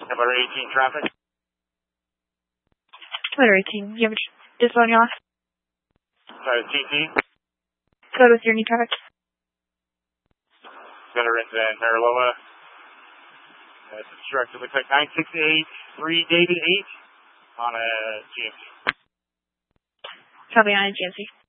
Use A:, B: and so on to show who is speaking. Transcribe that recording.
A: Number 18 traffic.
B: Number 18, you have a dispo on your off?
A: Sorry, TT.
B: Go with your new traffic.
A: Veterans and Mariloa. That's instructed. Looks like 9683 David 8 on a GMC.
B: Copy on a GMC.